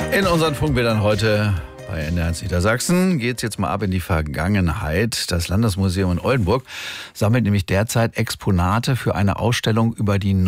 In unseren Funkbildern heute bei NDR1 Niedersachsen geht es jetzt mal ab in die Vergangenheit. Das Landesmuseum in Oldenburg sammelt nämlich derzeit Exponate für eine Ausstellung über die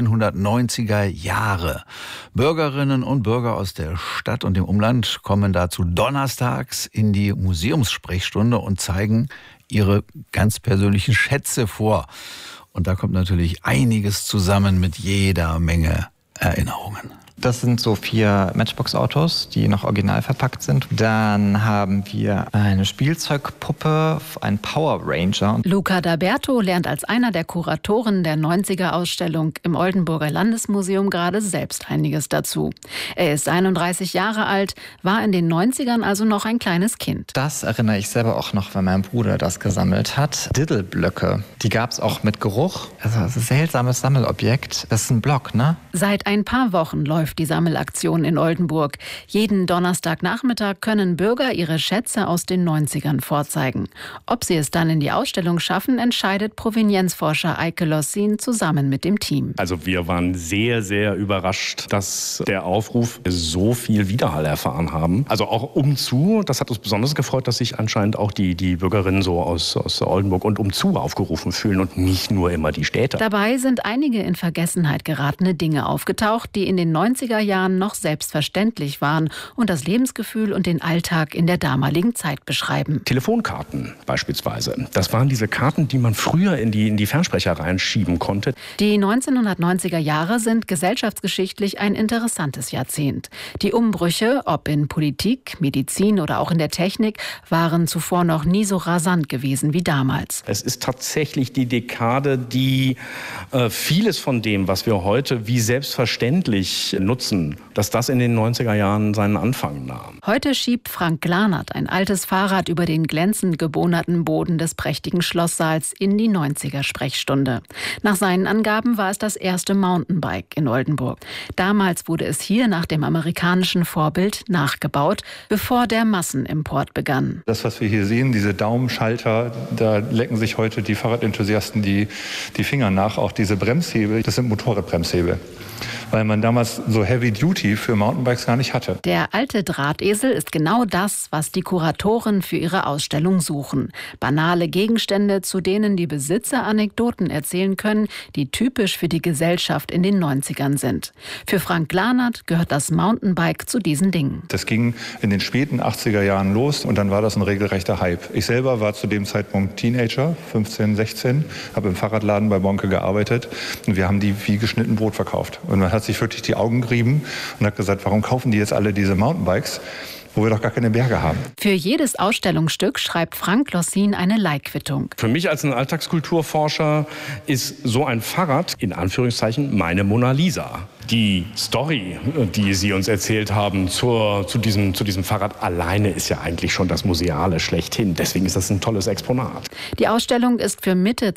1990er Jahre. Bürgerinnen und Bürger aus der Stadt und dem Umland kommen dazu donnerstags in die Museumssprechstunde und zeigen ihre ganz persönlichen Schätze vor. Und da kommt natürlich einiges zusammen mit jeder Menge Erinnerungen. Das sind so 4 Matchbox-Autos, die noch original verpackt sind. Dann haben wir eine Spielzeugpuppe, einen Power Ranger. Luca D'Aberto lernt als einer der Kuratoren der 90er-Ausstellung im Oldenburger Landesmuseum gerade selbst einiges dazu. Er ist 31 Jahre alt, war in den 90ern also noch ein kleines Kind. Das erinnere ich selber auch noch, weil mein Bruder das gesammelt hat. Diddle-Blöcke, die gab es auch mit Geruch. Also ein seltsames Sammelobjekt. Das ist ein Block, ne? Seit ein paar Wochen läuft die Sammelaktion in Oldenburg. Jeden Donnerstagnachmittag können Bürger ihre Schätze aus den 90ern vorzeigen. Ob sie es dann in die Ausstellung schaffen, entscheidet Provenienzforscher Eike Lossin zusammen mit dem Team. Also wir waren sehr, sehr überrascht, dass der Aufruf so viel Widerhall erfahren haben. Also auch umzu, das hat uns besonders gefreut, dass sich anscheinend auch die Bürgerinnen so aus Oldenburg und umzu aufgerufen fühlen und nicht nur immer die Städte. Dabei sind einige in Vergessenheit geratene Dinge aufgetaucht, die in den 90er Jahren noch selbstverständlich waren und das Lebensgefühl und den Alltag in der damaligen Zeit beschreiben. Telefonkarten beispielsweise. Das waren diese Karten, die man früher in die Fernsprecher reinschieben konnte. Die 1990er Jahre sind gesellschaftsgeschichtlich ein interessantes Jahrzehnt. Die Umbrüche, ob in Politik, Medizin oder auch in der Technik, waren zuvor noch nie so rasant gewesen wie damals. Es ist tatsächlich die Dekade, die vieles von dem, was wir heute wie selbstverständlich nutzen, dass das in den 90er Jahren seinen Anfang nahm. Heute schiebt Frank Glanert ein altes Fahrrad über den glänzend gebohnerten Boden des prächtigen Schlosssaals in die 90er-Sprechstunde. Nach seinen Angaben war es das erste Mountainbike in Oldenburg. Damals wurde es hier nach dem amerikanischen Vorbild nachgebaut, bevor der Massenimport begann. Das, was wir hier sehen, diese Daumenschalter, da lecken sich heute die Fahrradenthusiasten die Finger nach. Auch diese Bremshebel, das sind Motorradbremshebel, weil man damals so Heavy Duty für Mountainbikes gar nicht hatte. Der alte Drahtesel ist genau das, was die Kuratoren für ihre Ausstellung suchen. Banale Gegenstände, zu denen die Besitzer Anekdoten erzählen können, die typisch für die Gesellschaft in den 90ern sind. Für Frank Glanert gehört das Mountainbike zu diesen Dingen. Das ging in den späten 80er Jahren los und dann war das ein regelrechter Hype. Ich selber war zu dem Zeitpunkt Teenager, 15, 16, habe im Fahrradladen bei Bonke gearbeitet und wir haben die wie geschnitten Brot verkauft. Und man hat sich wirklich die Augen gerieben und hat gesagt, warum kaufen die jetzt alle diese Mountainbikes, wo wir doch gar keine Berge haben. Für jedes Ausstellungsstück schreibt Frank Lossin eine Leihquittung. Für mich als ein Alltagskulturforscher ist so ein Fahrrad, in Anführungszeichen, meine Mona Lisa. Die Story, die Sie uns erzählt haben zu diesem Fahrrad alleine, ist ja eigentlich schon das Museale schlechthin. Deswegen ist das ein tolles Exponat. Die Ausstellung ist für Mitte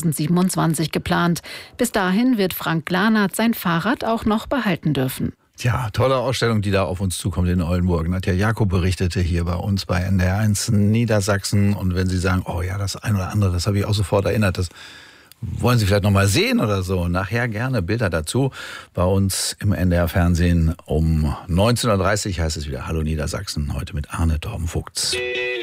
2027 geplant. Bis dahin wird Frank Glanert sein Fahrrad auch noch behalten dürfen. Ja, tolle Ausstellung, die da auf uns zukommt in Oldenburg. Nadja Jakob berichtete hier bei uns bei NDR1 Niedersachsen. Und wenn Sie sagen, oh ja, das ein oder andere, das habe ich auch sofort erinnert, das wollen Sie vielleicht noch mal sehen oder so, nachher gerne Bilder dazu. Bei uns im NDR-Fernsehen um 19.30 Uhr heißt es wieder Hallo Niedersachsen, heute mit Arne Torben-Vogts.